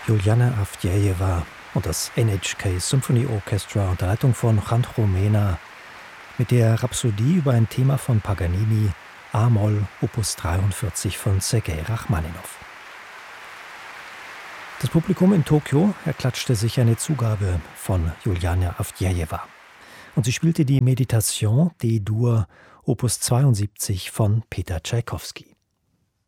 Juliana Avdjejewa und das NHK Symphony Orchestra unter Leitung von Jan Romena mit der Rhapsodie über ein Thema von Paganini, A-Moll, Opus 43 von Sergei Rachmaninow. Das Publikum in Tokio erklatschte sich eine Zugabe von Juliana Avdjejewa. Und sie spielte die Meditation D-Dur, Opus 72 von Peter Tschaikowski.